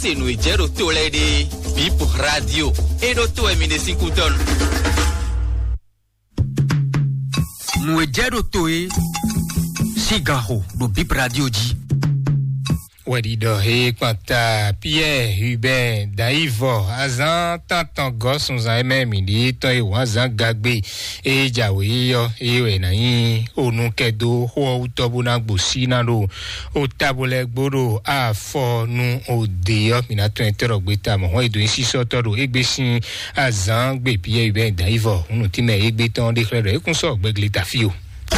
Se no ijero to le de Bip Radio e do to emine 5 ton. No ijero to e Sigaho do Bip Radio ji. Wadido he kwanta Pierre Hubert Daivo azan tantan gosun za ememidi to e wazan gagbe e jawe yo ewe na yin onu kedo ho utobu na gbosi na ro o tabule gboro afo nu ode yo mina to entero gbeta mo won edo isiso to ro egbesin azan gbe Pierre Hubert Daivo unu ti me egbe ton de clero e kun so gbegle tafio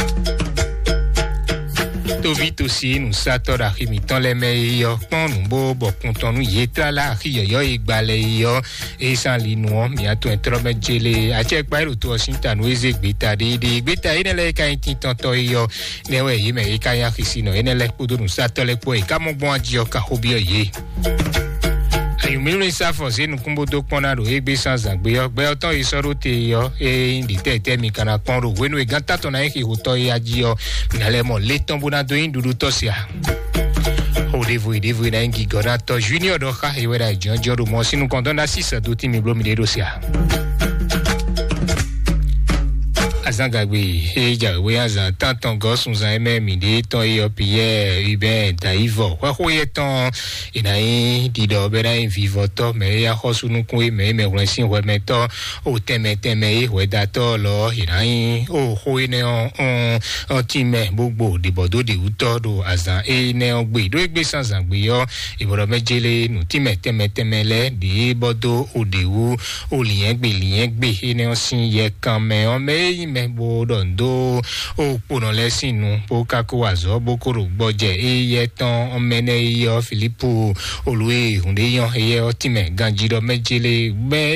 vite aussi nous satora imitant les meilleurs quand nous bobo content nous yeta la yo igbale yo e san linu mi ato intromejele a check by to Washington we zegbeta de gbeta ine le ka intinto yo ne we yi me ka ya kisino ine le kudu nous satole po e ka mo bon adio ka hobio ye ayu mi sa force nu kumbo do ponaro egbe sans agbe yo gbe oton isoro te yo e indi tete mi kana konro we no e ganta to na e hoto ya ji yo na le mo le tombo na do indudu to sia o devo na ngi gona to junior do ka e we da jonjo mo sinu kondona 6 do ti mi blo mi de do sia azangagbe eja we azan tantan gosun za ememi de ton e Pierre Hubert Daivo wa hoye ton inayin dido bera in vivoto me ya hosunu kun me resin we meto o teme e we dato lo inayin o hoye ne on time gbogbo de bodo de uto do azan e ne ogbe do egbe sanzangbe yo iboro mejele nu time le de bodo odewu oliyen gbe ene on sin ye kan me on me bo dondo o pono lesinu po kako azo bokoro gboje eye tan omene yo Philippe olue hundeyan eye otime ganjiro mejele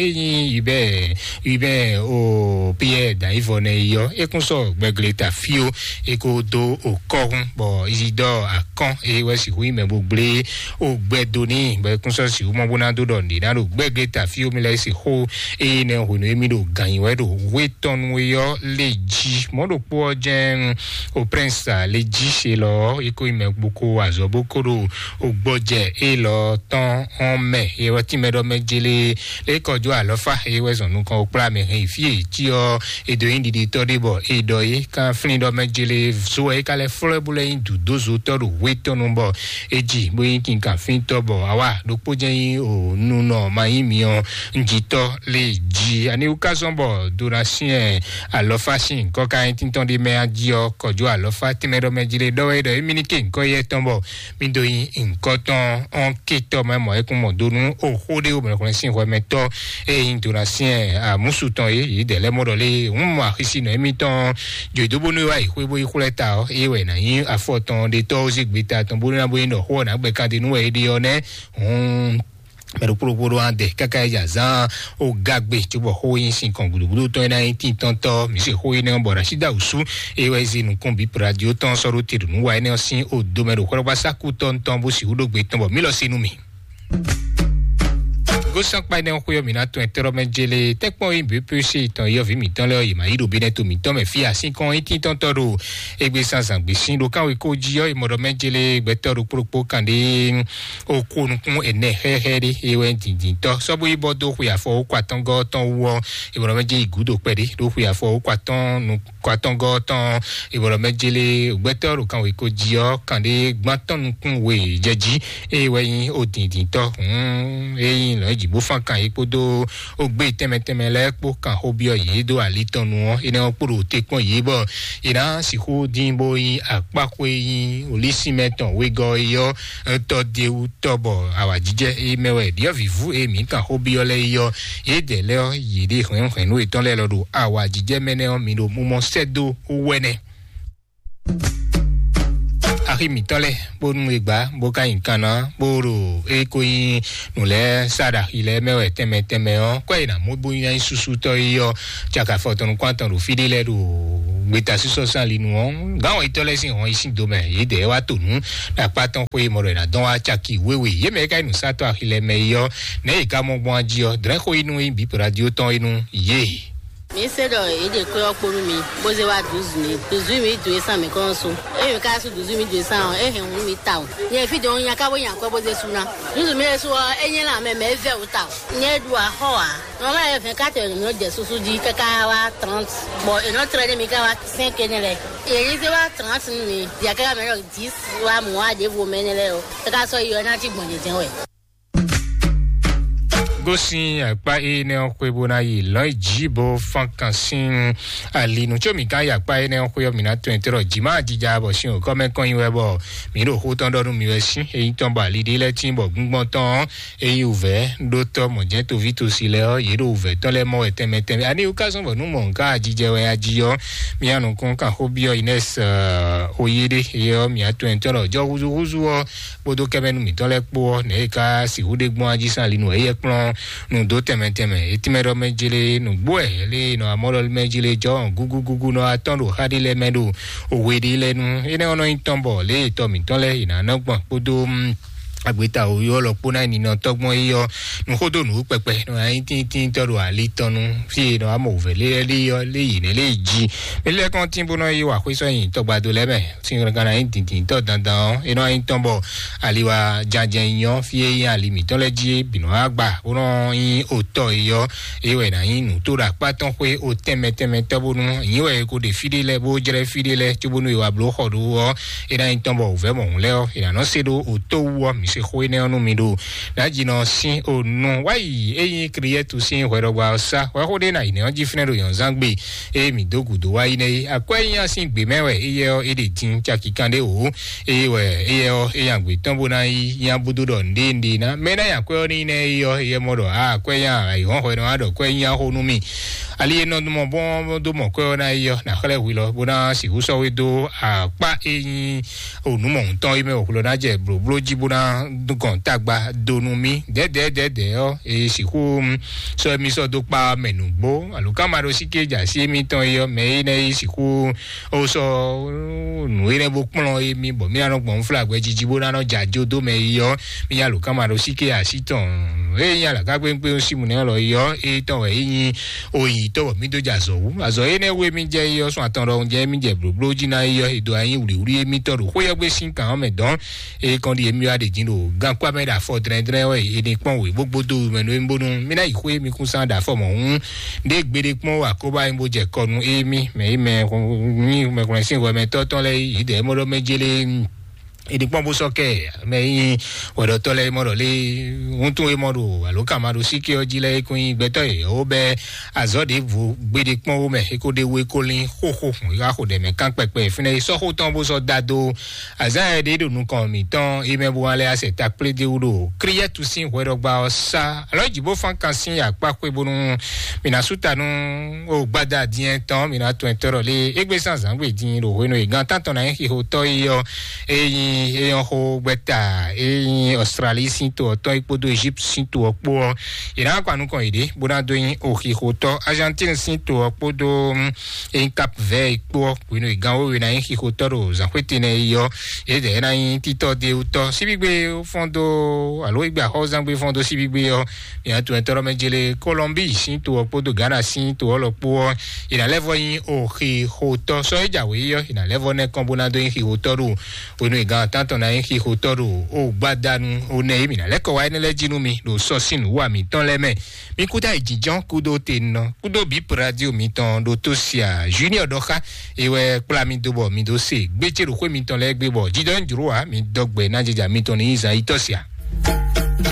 gbe ibe o Pierre Daivo ne yo ekunso gbegleta fio ekodo okorun bo isido akan e wesi hu me gbogble o gbedoni be kunso si mo bonado donde na ro gbegleta fio mi le si ho e ne ho no emi do ganyiwe do weton we yo leji modo po jen o prince leji se lo iko ime gboko azo bokoro ogboje e lo tan on me e wati medo mejele le kojo alofa e wezonu kan opra me ifie ti o edo indidi to debo edo yi kan fini do mejele so e kale flebule indu dozo to do weton bo eji boyin kin kan fin to bo awa do po jen o nuno mayimi on njito leji ani ukazon bo donation alofa sin ko ka intinton de me agio kojo alofa timero mejile do edo eminike nko ye tombo mindo yin nko ton on kito memo e kun mo donu o hode o me sin ho meto e indonation a musuton e de le modole un akisi no emiton jodo bonu wa ihwebo ikuleta o ewe na yin afoton de to zigbita ton bonu na bo yin ho na gbe kan de nu e de one pero puro ande kaka ya za o gagbe tubo hoyin sin kan gulugudu to 19 tonto mi se hoyin ne bora sida usu e we zinu kon Bip Radio ton soro tiru nu wa ne sin o do mero ko ba saku tonton bo si udogbe ton bo mi lo sinu mi gosan pa ne ko yo mina to entero mejele tekpo yin be pese itan yo vi mi tan le ma ido be ne to mi tan me fi asin kan 18 tonto ro egbe sansan gbe sin do kan we ko ji yo imodo mejele gbe to ro propo kan de o ko nu kun ene hehere e we dindin to so bo ibodo ku ya fo kwa tan go tan wo imodo meje igudo pede do ku ya fo kwa tan nu kwa tan go tan imodo mejele gbe to ro kan we ko ji yo kan de gbon tan kun we jeji e we yin o dindin to e yin lo jibo fan kan ipodo ogbe temeteme le po kan hobio yi do alitonu ina oporo te pon yi bo ina si ho dimbo yi apako yin olisi meton we go yo to de utobo awajije e mewe dio vivu e mi kan hobio le yo e de le yi de hwen no eton le lodo awajije mene o mi do mo sedo wene mi tole bonu igba boka inkana boro ekoyin nule sada ile mewe teme on kwa ina mo boyin isusu to yo chaka foton kwanton ru fidele ru gbeta siso san linu on gawon itole sin on isin do me ide wa tonu na patan ko e moro na don wa chaki wewe ye me ka inu sato ile me yo ne ika mo gbon aji o dre ko inu Bip Radio ton inu ye mi se do ide ko oporu mi bo se wa 12 mi 200 mi kon so e mi ka so 12 mi 200 e he hu mi ta o ye fi do yan ka bo yan ko bo se suna 12 mi so enye la me ve o ta nye do a ho a no ma e fe ka te no je susu di ka wa 30 bo e no trade mi ka wa 5 ne le e ni se wa 30 mi ya ka me 10 wa mo a de vo me ne le o ka so yo na ti gbon je ten we gosin apa ene okwebona yi lo jibo fankansin alinu chomi ka ya pa ene okwe mi na 20 jima dija bo sin o come kan iwe bo mi ro ho ton dodun mi we sin eyin ton ba lide le tin bo gungbon ton eyin uve do to mo je to vito sile o yi ro uve ton le mo etemete ani ukason bo nu mo nka ajije we ajiyo mi anu kun kan hobio ines oyede yo mi a 20 jo huzu o bodo kemenu mi ton le po ne ka si hudegbon ajisan linu eye plon no do temeteme etimero mejele no boe le no amolo mejele jo gugu no atondo hadile medu owede lenu ene ono intombo le to mi tonle ina nogbon podo agbeta o yo lo pona ni no togbon iyo no hodo no pepe no ayin tin toro ali tonu fi no amove le yo le yin le ji ele kan tin bono yi wa kweso yin to gbado lebe tin ran kana yin tin to dandan ino ayin tombo aliwa jajen yan fi yin alimi to le ji binu agba bono yin oto iyo ewe na yin nu to ra patan pe o temeteme to bonu yin we ko de fidele bo jere fidele to bonu iwa blo hodo o ina yin tombo ve mo le o ina no sedo oto wo se khoine onu mido na jino sin onu wai eyin create sin hwerogba sa wa hode na ine onji fnero yon zangbe e mi dogudo wai ne akweyan sin gbe mewe iye o ede tin chakikande o ewe iye o eyangbe tombo na yan bududo ndindi na mena yakwe oni ne iyo iye modo akweyan ai hon hwero ado kweyan honu mi ali no mo bon do mo ko na iyo na khale wilo bona si huso wedo apa eyin onu mo nton ime okulo na je bro jibuna dukan tagba donu mi de o e siku so mi so do pa menugbo aluka maro sikeja si mi ton yo me ne siku o so nu ire bo pon mi bo mi ran gbon flag we jijibo na no jajo do me yo mi aluka maro sike asiton e yan la ka pe o simu ne lo yo e ton we yin oyi to mi do jazo azo e ne we mi je yo so atan ro je mi je bro jina yo edo ayin wuri mi to ro ko ye gbe sin kan me don e kan di emi ade jin lo gan kwa me da for dren we ede pon we gbogbo do menu mbonu mi na ikwe mi kun san da for mo hun de gbede pon wa ko ba imbo je konu emi me ni me kun sin we me to ton le ide mo lo mejele idipon bo soke me wodo tole mo le untu e mo do aloka ma do sike ojile kun igbeto e o be azode vu gbedipon o me ko de we ko lin ho ya ko de me kan pepe fine so ho ton bo so dado aza de do nu kan mi ton e me bo ale ase ta ple de udo kriye tu sin we rogba sa alo jibo fan kan sin apa ko bonu mi na suta nu o gbada dien ton mi na 20 le egbe san zangbe din ro we no e gan tanton na hi ho to iyo e ho beta e Australie sinto to ipodo Egypt sinto opo ira kwanu kon ide bona do yin ohi hoto Argentine sinto opodo en Cap Vert po kuno igan o na yin hoto ro za kwetine iyo e de na yin tito de uto sibigbe fondo alo igba ho zangbe fondo sibigbe yo ya 20 mejele Colombie sinto opodo Ghana sinto olopo ina levo yin ohi hoto so ejawe yo ina levo ne kon bona do yin hoto ro kuno igan tanto na yin hoto ro o gbadanu o ne mi na leko wa ni lejinu mi lo so sinu wa mi ton leme mi kuda ijijan kudo tenno kudo bi radio mi ton do to sia junior doka ewe pla mi do bo mi do se gbeche ro ko mi ton le gbe bo jidon juro wa mi dogbe na jeja mi ton ni isa itosia